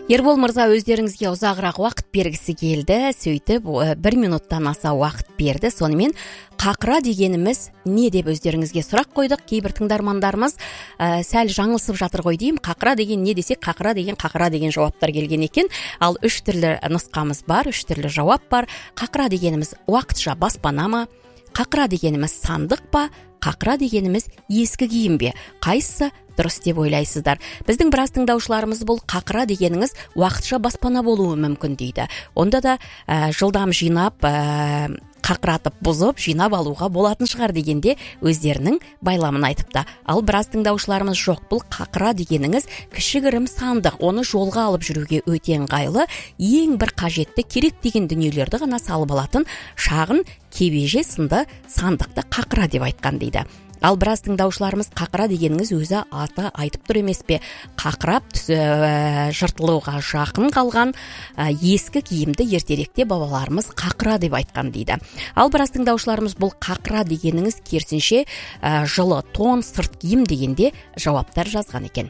Ербол мырза өздеріңізге ұзағырақ уақыт бергісі келді. Сөйтіп 1 минуттан аса уақыт берді. Сонымен қақыра дегеніміз не деп өздеріңізге сұрақ қойдық. Кейбір тыңдармандарымыз сәл жаңылсып жатыр ғой деймін. Қақыра деген не десек, қақыра деген жауаптар келген екен. Ал 3 түрлі нұсқамыз бар, 3 түрлі жауап бар. Қақыра дегеніміз уақытша баспана ма? Қақыра дегеніміз сандық па? Қақыра дегеніміз ескі киім бе? Қайсысы дұрыс деп ойлайсыздар? Біздің біраз тыңдаушыларымыз бұл қақыра дегеніңіз уақытша баспана болуы мүмкін дейді. Онда да жылдам жинап, қақыратып бұзып, жинап алуға болатын шығар дегенде өздерінің байламын айтыпты. Ал біраз тыңдаушыларымыз жоқ, бұл қақыра дегеніңіз кішігірім сандық, оны жолға алып жүруге өте ыңғайлы, ең бір қажетті керек деген дүниелерді ғана салып алатын шағын кебеже сынды сандықты қақыра деп айтқан дейді. Ал біраз тыңдаушыларымыз қақыра дегеніңіз өзі аты айтып тұр емес пе? Қақырап жыртылуға жақын қалған ескі киімді ертеректе бабаларымыз қақыра деп айтқан дейді. Ал біраз тыңдаушыларымыз бұл қақыра дегеніңіз керісінше жылы тон, сырт киім дегенде жауаптар жазған екен.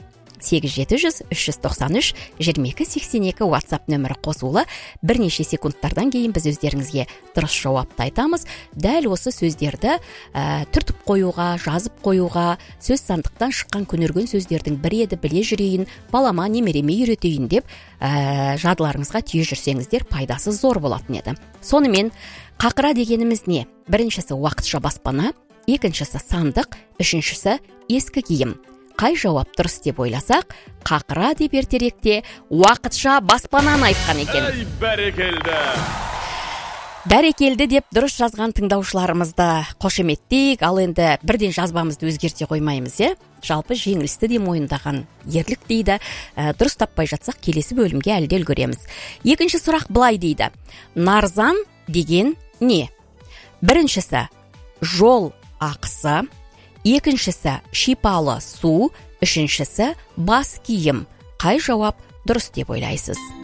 8700-393-2282 WhatsApp нөмірі қосулы. Бірнеше секундтардан кейін біз өздеріңізге дұрыс жауапты айтамыз. Дәл осы сөздерді түртіп қоюға, жазып қоюға, сөз сандықтан шыққан көнерген сөздердің бір еді біле жүрейін, балама немереме үйретейін деп жадыларыңызға түйе жүрсеңіздер пайдасы зор болатын еді. Сонымен қақыра дегеніміз не? Біріншісі уақытша баспана, екіншісі сандық, үшіншісі ескі киім. Қай жауап дұрыс деп ойласақ, қақыра деп ертеректе уақытша баспанан айтқан екен. Бәрекелді деп дұрыс жазған тыңдаушыларымызды қошеметтейік. Ал енді бірден жазбамызды өзгерте қоймаймыз, жалпы жеңілісті де мойындаған ерлік дейді. Дұрыс таппай жатсақ, келесі бөлімге әлде үлгереміз. Екінші сұрақ былай дейді: нарзан деген не? Біріншісі жол ақысы, екіншісі шипалы су, үшіншісі бас киім. Қай жауап дұрыс деп ойлайсыз?